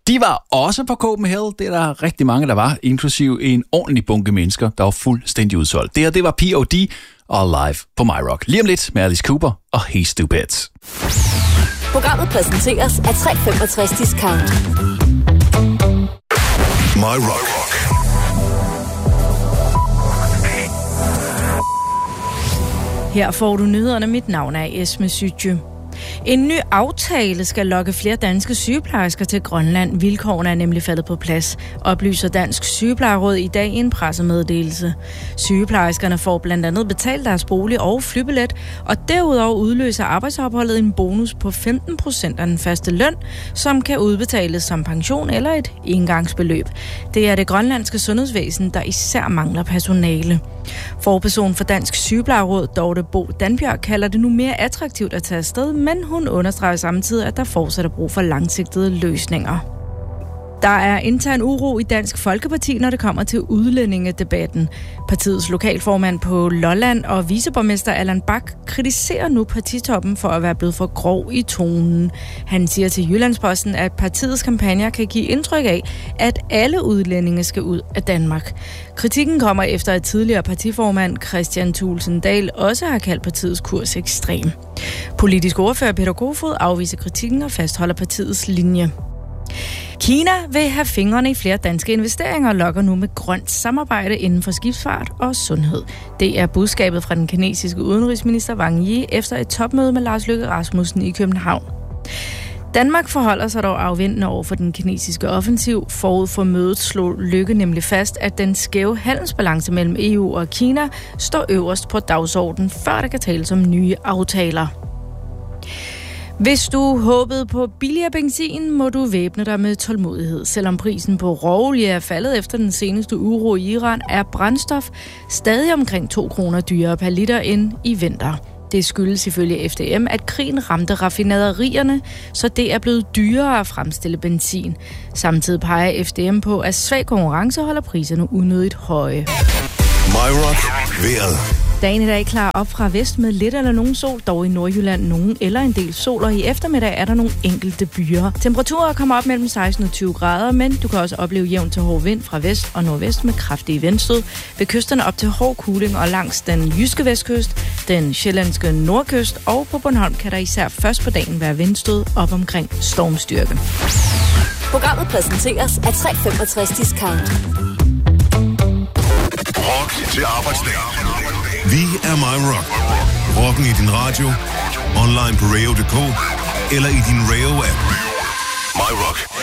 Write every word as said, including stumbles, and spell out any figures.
De var også på Copenhagen. Det er der rigtig mange, der var, inklusive en ordentlig bunke mennesker, der var fuldstændig udsolgt. Det her, det var P O D og live på My Rock. Lige om lidt med Alice Cooper og Hey Stupid. Programmet præsenteres af tre femogtres Discount. My Rock. Her får du nyhederne. Mit navn er Esme Sytje. En ny aftale skal lokke flere danske sygeplejersker til Grønland. Vilkårene er nemlig faldet på plads, oplyser Dansk Sygeplejeråd i dag i en pressemeddelelse. Sygeplejerskerne får blandt andet betalt deres bolig og flybillet, og derudover udløser arbejdsopholdet en bonus på femten procent af den faste løn, som kan udbetales som pension eller et engangsbeløb. Det er det grønlandske sundhedsvæsen, der især mangler personale. Forperson for Dansk Sygeplejeråd, Dorte Bo Danbjørg, kalder det nu mere attraktivt at tage afsted, men hun understreger samtidig, at der fortsat er brug for langsigtede løsninger. Der er intern uro i Dansk Folkeparti, når det kommer til udlændingedebatten. Partiets lokalformand på Lolland og viceborgmester Allan Bak kritiserer nu partitoppen for at være blevet for grov i tonen. Han siger til Jyllandsposten, at partiets kampagner kan give indtryk af, at alle udlændinge skal ud af Danmark. Kritikken kommer efter, at tidligere partiformand Kristian Thulesen Dahl også har kaldt partiets kurs ekstrem. Politisk ordfører Peter Kofod afviser kritikken og fastholder partiets linje. Kina vil have fingrene i flere danske investeringer og lokker nu med grønt samarbejde inden for skibsfart og sundhed. Det er budskabet fra den kinesiske udenrigsminister Wang Yi efter et topmøde med Lars Løkke Rasmussen i København. Danmark forholder sig dog afventende over for den kinesiske offensiv. Forud for mødet slog Løkke nemlig fast, at den skæve handelsbalance mellem E U og Kina står øverst på dagsordenen, før der kan tales om nye aftaler. Hvis du håbede på billigere benzin, må du væbne dig med tålmodighed. Selvom prisen på råolie er faldet efter den seneste uro i Iran, er brændstof stadig omkring to kroner dyrere per liter end i vinter. Det skyldes ifølge F D M, at krigen ramte raffinaderierne, så det er blevet dyrere at fremstille benzin. Samtidig peger F D M på, at svag konkurrence holder priserne unødigt høje. My Rock. Vejret. Dagen i dag klar op fra vest med lidt eller nogen sol, dog i Nordjylland nogen eller en del sol, og i eftermiddag er der nogle enkelte byer. Temperaturer kommer op mellem seksten og tyve grader, men du kan også opleve jævn til hård vind fra vest og nordvest med kraftige vindstød. Ved kysterne op til hård kuling og langs den jyske vestkyst, den sjællandske nordkyst og på Bornholm kan der især først på dagen være vindstød op omkring stormstyrke. Programmet præsenteres af tre femogtres Discount. Rock til arbejdsdag. Vi er My Rock. Rocken i din radio, online på radio punktum d k eller i din Radio-app. My Rock.